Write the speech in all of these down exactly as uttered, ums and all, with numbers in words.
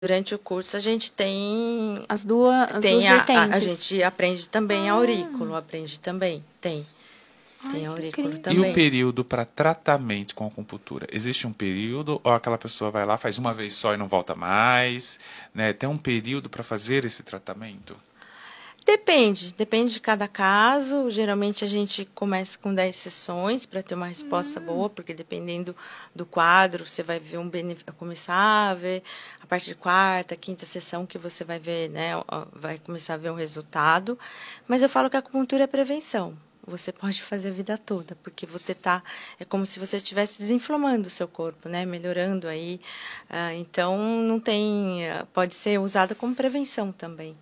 Durante o curso a gente tem as duas, as tem duas a, vertentes. A, a gente aprende também ah. aurículo, aprende também, tem. Ai, tem aurículo incrível. também. E o período para tratamento com acupuntura? Existe um período ou aquela pessoa vai lá, faz uma vez só e não volta mais? Né? Tem um período para fazer esse tratamento? Depende, depende de cada caso. Geralmente a gente começa com dez sessões para ter uma resposta hum. boa, porque dependendo do quadro, você vai ver um benefício, começar a ver a partir de quarta, quinta sessão que você vai ver, né, vai começar a ver um resultado. Mas eu falo que a acupuntura é prevenção. Você pode fazer a vida toda, porque você tá, é como se você estivesse desinflamando o seu corpo, né, melhorando aí. Ah, então não tem, pode ser usada como prevenção também.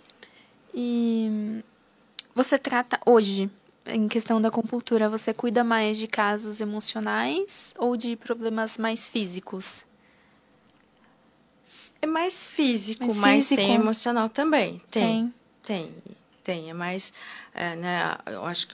E você trata hoje, em questão da acupuntura, você cuida mais de casos emocionais ou de problemas mais físicos? É mais físico, mais mas físico. tem emocional também. Tem, tem. Tem, tem. É mais, é, né, eu acho que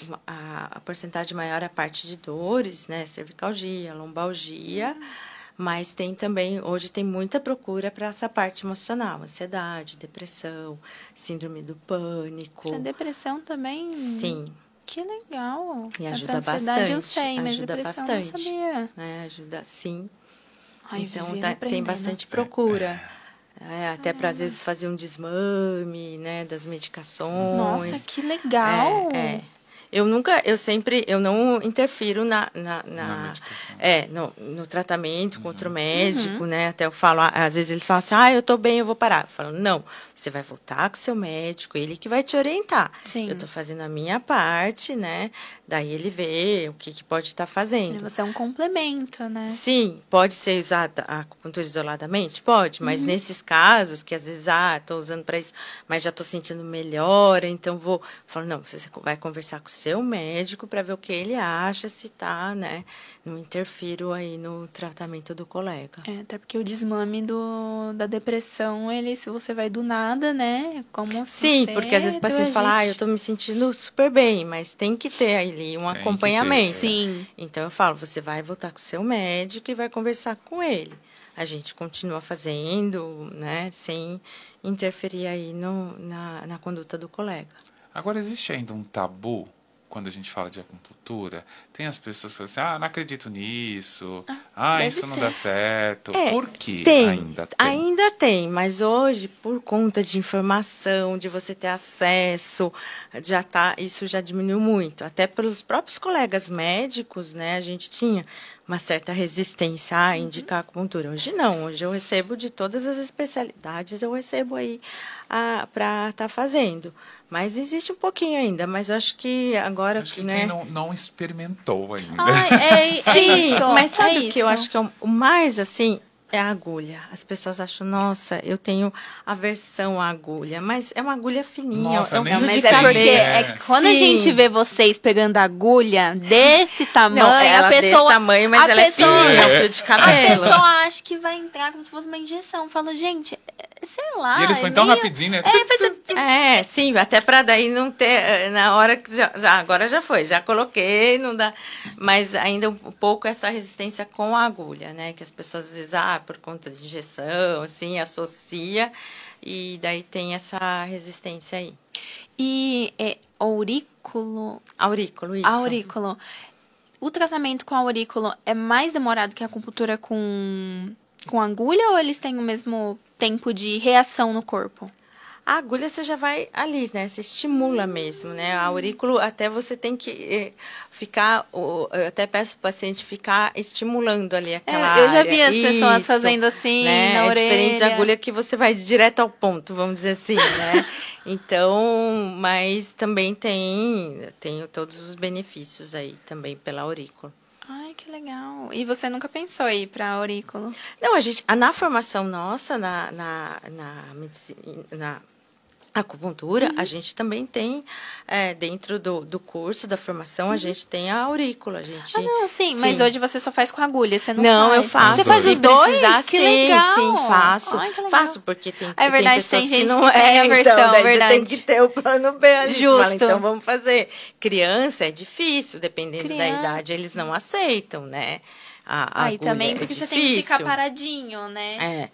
a, a porcentagem maior é a parte de dores, né, cervicalgia, lombalgia, hum. mas tem também, hoje tem muita procura para essa parte emocional, ansiedade, depressão, síndrome do pânico. A depressão também? Sim. Que legal. E ajuda a bastante. Eu sei, mas ajuda depressão bastante. Eu não sabia. É, ajuda, sim. Ai, então tá, tem bastante procura. É, até para, às vezes, fazer um desmame, né, das medicações. Nossa, que legal! É, é. Eu nunca, eu sempre, eu não interfiro na, na, na, na é, no, no tratamento uhum. contra o médico, uhum. né? Até eu falo, às vezes eles falam assim, ah, eu tô bem, eu vou parar. Eu falo, não, você vai voltar com o seu médico, ele que vai te orientar. Sim. Eu tô fazendo a minha parte, né? Daí ele vê o que, que pode estar tá fazendo. E você é um complemento, né? Sim, pode ser usada a acupuntura isoladamente? Pode, mas uhum. nesses casos, que às vezes, ah, tô usando para isso, mas já tô sentindo melhor, então vou... Eu falo, não, você vai conversar com o seu médico para ver o que ele acha, se tá, né? Não interfiro aí no tratamento do colega. É, até porque o desmame do, da depressão, ele, se você vai do nada, né? Como Sim, porque às vezes o paciente fala, ah, eu tô me sentindo super bem, mas tem que ter ali um tem acompanhamento. Sim. Então eu falo, você vai voltar com o seu médico e vai conversar com ele. A gente continua fazendo, né? Sem interferir aí no, na, na conduta do colega. Agora, existe ainda um tabu quando a gente fala de acupuntura? Tem as pessoas que falam assim, ah, não acredito nisso, ah, ah isso não ter. dá certo. É, por que tem, ainda tem? Ainda tem, mas hoje, por conta de informação, de você ter acesso, já tá, isso já diminuiu muito. Até pelos próprios colegas médicos, né, a gente tinha uma certa resistência a indicar acupuntura. Hoje não, hoje eu recebo de todas as especialidades, eu recebo aí para estar tá fazendo. Mas existe um pouquinho ainda, mas eu acho que agora... Acho que né, quem não, não experimentou ainda. Ai, é, é Sim, isso, mas sabe é o que isso. eu acho que é o mais, assim, é a agulha. As pessoas acham, nossa, eu tenho aversão à agulha, mas é uma agulha fininha, nossa, é um nem fio mas de é cabelo. porque é quando Sim. a gente vê vocês pegando agulha desse tamanho, não, ela a pessoa... desse tamanho, mas ela pessoa, é fininha, é um fio de cabelo. A pessoa acha que vai entrar como se fosse uma injeção. Fala, gente, sei lá... E eles foram tão meio... rapidinho, né? É, fez... é, sim, até para daí não ter... Na hora que já, já... Agora já foi, já coloquei, não dá... Mas ainda um pouco essa resistência com a agulha, né? Que as pessoas às vezes, ah, por conta de injeção, assim, associa... E daí tem essa resistência aí. E é aurículo... Aurículo, isso. Aurículo. O tratamento com aurículo é mais demorado que a acupuntura com, com agulha ou eles têm o mesmo tempo de reação no corpo? A agulha você já vai ali, né? Você estimula mesmo, né? A aurículo até você tem que ficar, eu até peço para o paciente ficar estimulando ali aquela é, Eu já área. vi as Isso, pessoas fazendo assim, né? na é orelha. É diferente da agulha que você vai direto ao ponto, vamos dizer assim, né? Então, mas também tem, tem todos os benefícios aí também pela aurícula. Ai, que legal. E você nunca pensou em ir para aurículo? Não, a gente, na formação nossa, na, na, na medicina, na acupuntura, uhum. a gente também tem, é, dentro do, do curso, da formação, uhum. a gente tem a aurícula. A gente, ah, não, sim, sim, mas hoje você só faz com agulha, você não, não faz? Não, eu faço. Você faz os dois? Precisar, que sim, legal. Sim, faço. Ai, que legal. Faço, porque tem, é verdade, tem pessoas tem gente que não que é, tem a versão, então, daí verdade. Você tem que ter o plano B ali. Justo. Fala, então vamos fazer. Criança é difícil, dependendo Criança. da idade, eles não aceitam, né? A, a ah, e também porque é você difícil. tem que ficar paradinho, né? É.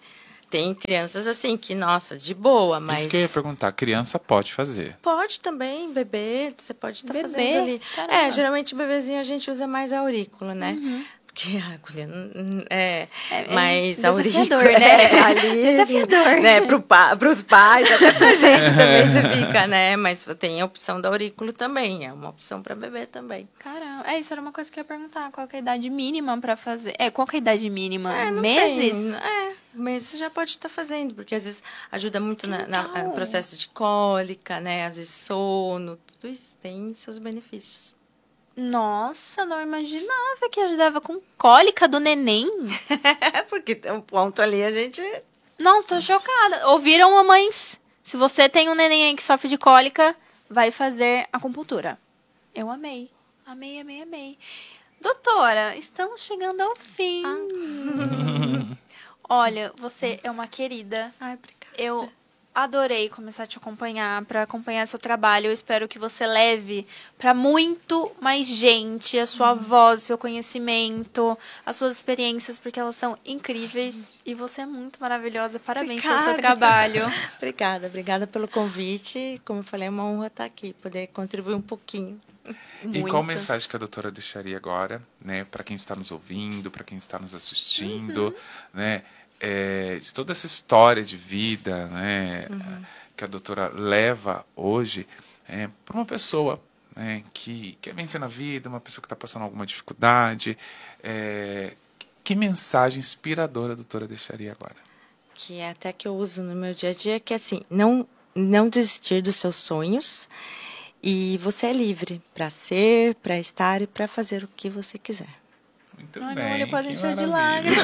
Tem crianças assim que, nossa, de boa, mas... Isso que eu ia perguntar, criança pode fazer? Pode também, bebê, você pode estar tá fazendo ali. Caramba. É, geralmente bebezinho a gente usa mais a aurícula, né? Uhum. Porque a agulha é, é mais é aurícula, né? É, ali, desafiador. Né, pro pa, pros pais, até pra gente também você fica, né? Mas tem a opção da aurícula também, é uma opção para bebê também. Caramba, é, isso era uma coisa que eu ia perguntar, qual que é a idade mínima para fazer? É, qual que é a idade mínima? É, meses? Tem, é, meses já pode estar fazendo, porque às vezes ajuda muito na, na, no processo de cólica, né? Às vezes sono, tudo isso tem seus benefícios. Nossa, não imaginava que ajudava com cólica do neném. É, porque tem um ponto ali, a gente... Nossa, tô chocada. Ouviram, mamães? Se você tem um neném aí que sofre de cólica, vai fazer acupuntura. Eu amei. Amei, amei, amei. Doutora, estamos chegando ao fim. Ah. Olha, você é uma querida. Ai, obrigada. Eu... adorei começar a te acompanhar, para acompanhar seu trabalho. Eu espero que você leve para muito mais gente a sua uhum. voz, seu conhecimento, as suas experiências, porque elas são incríveis e você é muito maravilhosa. Parabéns obrigada. Pelo seu trabalho. Obrigada, obrigada pelo convite. Como eu falei, é uma honra estar aqui, poder contribuir um pouquinho. Muito. E qual mensagem que a doutora deixaria agora, né, para quem está nos ouvindo, para quem está nos assistindo, uhum. né? É, de toda essa história de vida, né, uhum. que a doutora leva hoje é, para uma pessoa, né, que quer vencer na vida, uma pessoa que está passando alguma dificuldade. É, que mensagem inspiradora a doutora deixaria agora? Que é até que eu uso no meu dia a dia, que é assim, não, não desistir dos seus sonhos, e você é livre para ser, para estar e para fazer o que você quiser. Muito Ai, bem, meu olho quase encheu de maravilha. lágrimas.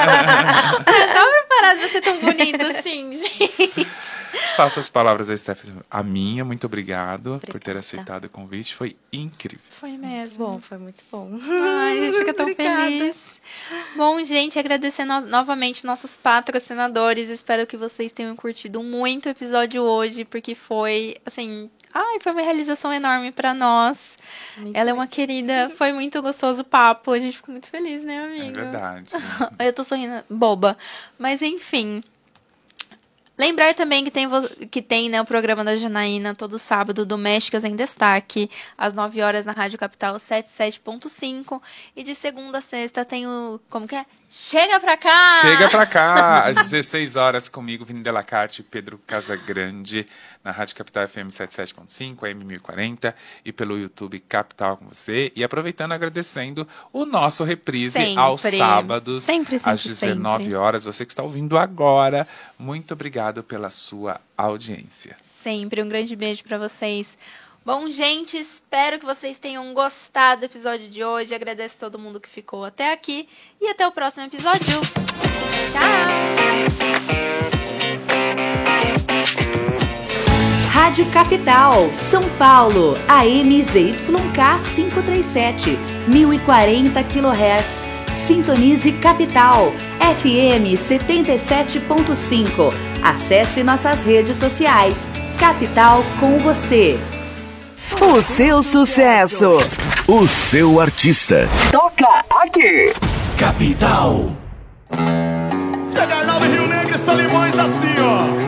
Eu tava preparada pra ser tão bonito assim, gente. Faço as palavras da Stephanie. A minha, muito obrigado Obrigada. Por ter aceitado o convite. Foi incrível. Foi mesmo. Muito bom, foi muito bom. Ai, a gente fica tão feliz. Bom, gente, agradecendo novamente nossos patrocinadores. Espero que vocês tenham curtido muito o episódio hoje, porque foi, assim... Ai, foi uma realização enorme pra nós. Muito Ela é uma querida, foi muito gostoso o papo. A gente ficou muito feliz, né, amigo? É verdade. Eu tô sorrindo, boba. Mas, enfim. Lembrar também que tem, que tem né, o programa da Janaína todo sábado, Domésticas em Destaque, às nove horas na Rádio Capital setenta e sete ponto cinco. E de segunda a sexta tem o... Como que é? Chega pra cá! Chega pra cá! Às dezesseis horas comigo, Vini Delacarte e Pedro Casagrande, na Rádio Capital F M setenta e sete ponto cinco, A M mil e quarenta, e pelo YouTube Capital com você. E aproveitando, agradecendo o nosso reprise sempre, aos sábados, sempre, sempre, às dezenove horas. Você que está ouvindo agora, muito obrigado pela sua audiência. Sempre, um grande beijo pra vocês. Bom, gente, espero que vocês tenham gostado do episódio de hoje. Agradeço a todo mundo que ficou até aqui. E até o próximo episódio. Tchau! Rádio Capital, São Paulo, A M Z Y K quinhentos e trinta e sete, mil e quarenta quilohertz. Sintonize Capital, F M setenta e sete ponto cinco. Acesse nossas redes sociais. Capital com você. O seu sucesso. O seu artista. Toca aqui. Capital. Pegar Nova Rio Negro e Solimões assim, ó.